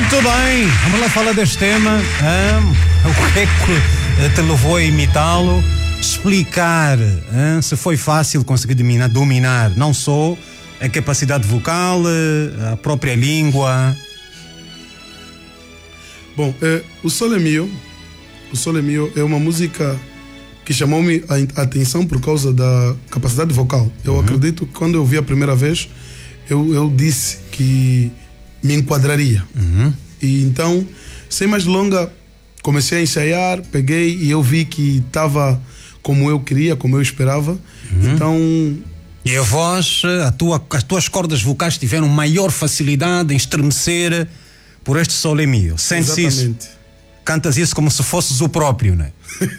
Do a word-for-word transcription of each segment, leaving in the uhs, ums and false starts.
Muito bem, vamos lá falar deste tema. Ah, o que é que te levou a imitá-lo? Explicar ah, se foi fácil conseguir dominar, dominar não só a capacidade vocal, a própria língua. Bom, é, o Sole Mio, o Sole Mio é uma música que chamou-me a atenção por causa da capacidade vocal. Eu uhum. acredito que quando eu vi a primeira vez, eu, eu disse que me enquadraria. Uhum. E então, sem mais delonga, comecei a ensaiar, peguei e eu vi que estava como eu queria, como eu esperava. Uhum. Então... E a voz, a tua, as tuas cordas vocais tiveram maior facilidade em estremecer por este Sole Mio. Sentes isso? Cantas isso como se fosses o próprio, não é?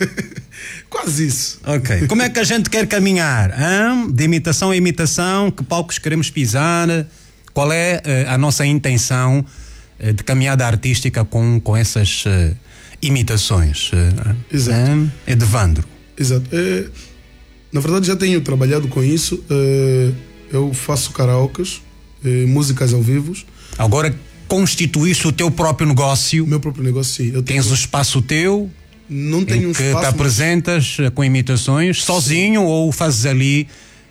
Quase isso. Ok. Como é que a gente quer caminhar? Hein? De imitação a imitação, que palcos queremos pisar? Qual é uh, a nossa intenção uh, de caminhada artística com, com essas uh, imitações? Uh, Exato. Um, Edvandro. Exato. É, na verdade, já tenho trabalhado com isso. É, eu faço karaokes, é, músicas ao vivo. Agora constituíste o teu próprio negócio. Meu próprio negócio, sim. Eu Tens tenho... o espaço teu. Não tenho um que espaço. te apresentas mas... com imitações sozinho, sim, ou fazes ali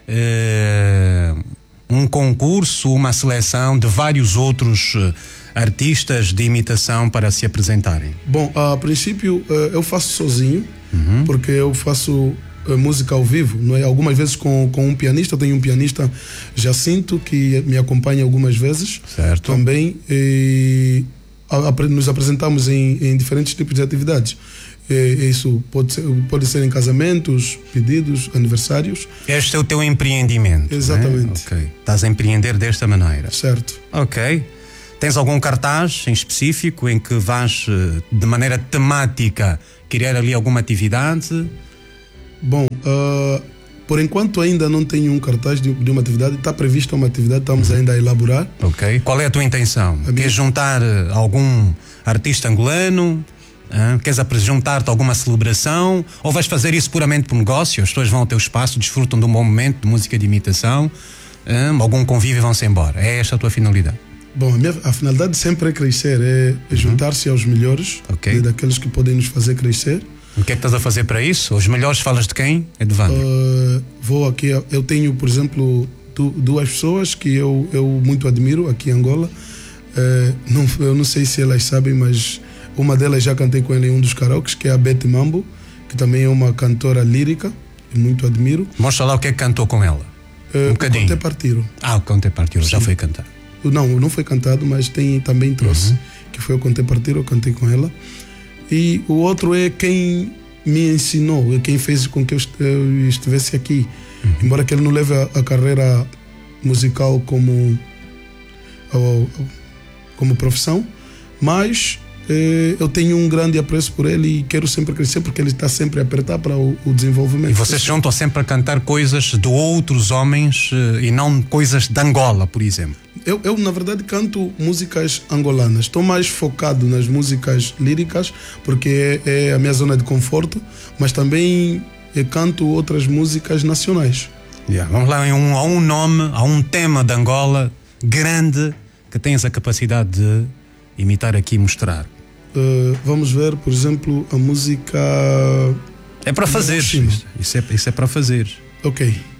uh, um concurso, uma seleção de vários outros uh, artistas de imitação para se apresentarem? Bom, a princípio uh, eu faço sozinho, uhum. porque eu faço uh, música ao vivo, não é? Algumas vezes com, com um pianista. Eu tenho um pianista, Jacinto, que me acompanha algumas vezes. Certo. Também e, a, a, nos apresentamos em, em diferentes tipos de atividades. Isso pode ser, pode ser em casamentos, pedidos, aniversários. Este é o teu empreendimento. Exatamente. Né? Ok. Estás a empreender desta maneira. Certo. Ok. Tens algum cartaz em específico em que vais de maneira temática criar ali alguma atividade? Bom, uh, por enquanto ainda não tenho um cartaz de, de uma atividade. Está prevista uma atividade, estamos uhum. ainda a elaborar. Ok. Qual é a tua intenção? A minha... Queres juntar algum artista angolano? Ah, queres juntar-te a alguma celebração, ou vais fazer isso puramente por negócio? As pessoas vão ao teu espaço, desfrutam de um bom momento de música de imitação, ah, algum convívio e vão-se embora. É esta a tua finalidade? Bom, a, minha, a finalidade sempre é crescer, é, é juntar-se aos melhores, okay. daqueles que podem nos fazer crescer. O que é que estás a fazer para isso? Os melhores falas de quem, Edvandro? Uh, vou aqui, eu tenho, por exemplo, du, duas pessoas que eu, eu muito admiro aqui em Angola. Uh, não, eu não sei se elas sabem, mas uma delas já cantei com ela em um dos karaokes, que é a Betty Mambo, que também é uma cantora lírica, e muito admiro. Mostra lá o que é que cantou com ela. Uh, um bocadinho. O Conte Partiro. Ah, o Conte Partiro, já foi cantar. Não, não foi cantado, mas tem, também trouxe, uhum. que foi o Conte Partiro, eu cantei com ela. E o outro é quem me ensinou, é quem fez com que eu estivesse aqui. Uhum. Embora que ele não leve a, a carreira musical como, como profissão, mas eu tenho um grande apreço por ele e quero sempre crescer, porque ele está sempre a apertar para o, o desenvolvimento. E vocês juntam sempre a cantar coisas de outros homens e não coisas de Angola, por exemplo? Eu, eu na verdade, canto músicas angolanas. Estou mais focado nas músicas líricas, porque é, é a minha zona de conforto, mas também canto outras músicas nacionais. Yeah, vamos lá, um, há um nome, há um tema de Angola grande que tens a capacidade de imitar aqui e mostrar. Uh, vamos ver, por exemplo, a música... É para fazer. Isso é, isso é para fazer. Ok.